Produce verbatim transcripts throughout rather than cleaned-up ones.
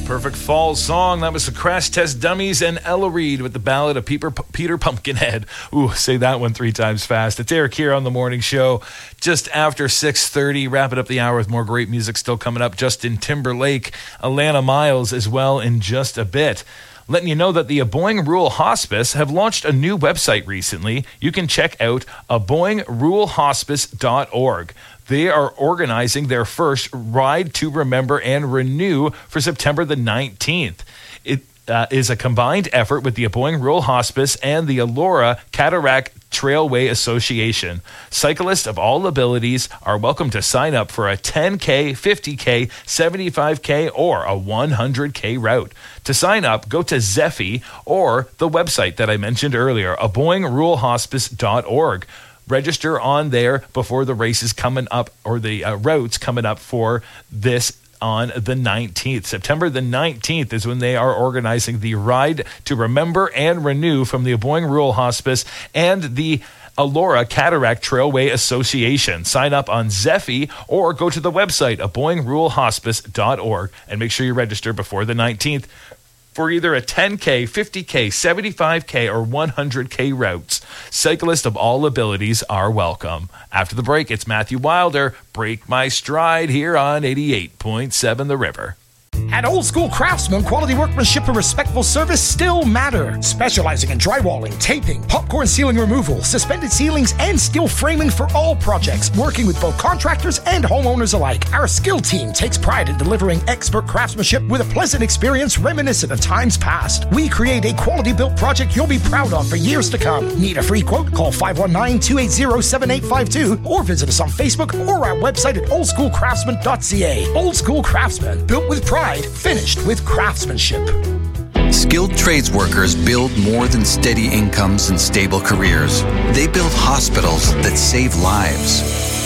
perfect fall song. That was the Crash Test Dummies and Ella Reid with the Ballad of Peter, Peter Pumpkinhead. Ooh, say that one three times fast. It's Eric here on The Morning Show. Just after six thirty, wrapping up the hour with more great music still coming up. Justin Timberlake, Alana Miles as well in just a bit. Letting you know that the Aboyne Rural Hospice have launched a new website recently. You can check out aboyne rural hospice dot org. They are organizing their first Ride to Remember and Renew for September the nineteenth. It uh, is a combined effort with the Aboyne Rural Hospice and the Elora Cataract Trailway Association. Cyclists of all abilities are welcome to sign up for a ten K, fifty K, seventy-five K, or a one hundred K route. To sign up, go to Zephy or the website that I mentioned earlier, aboyne rural hospice dot org. Register on there before the race is coming up, or the uh, routes coming up for this on the nineteenth. September the nineteenth is when they are organizing the Ride to Remember and Renew from the Aboyne Rural Hospice and the Elora Cataract Trailway Association. Sign up on Zephy or go to the website aboyne rural hospice dot org and make sure you register before the nineteenth for either a ten K, fifty K, seventy-five K, or one hundred K routes. Cyclists of all abilities are welcome. After the break, it's Matthew Wilder, Break My Stride, here on eighty-eight point seven The River. At Old School Craftsman, quality workmanship and respectful service still matter. Specializing in drywalling, taping, popcorn ceiling removal, suspended ceilings, and steel framing for all projects. Working with both contractors and homeowners alike, our skilled team takes pride in delivering expert craftsmanship with a pleasant experience reminiscent of times past. We create a quality-built project you'll be proud of for years to come. Need a free quote? Call five one nine, two eight zero, seven eight five two or visit us on Facebook or our website at old school craftsman dot c a. Old School Craftsman, built with pride, finished with craftsmanship. Skilled trades workers build more than steady incomes and stable careers. They build hospitals that save lives,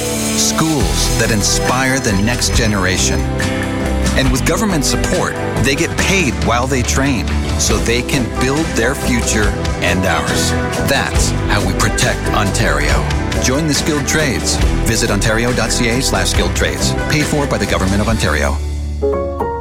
schools that inspire the next generation. And with government support, they get paid while they train so they can build their future and ours. That's how we protect Ontario. Join the skilled trades. Visit ontario dot c a slash skilled trades. Paid for by the Government of Ontario.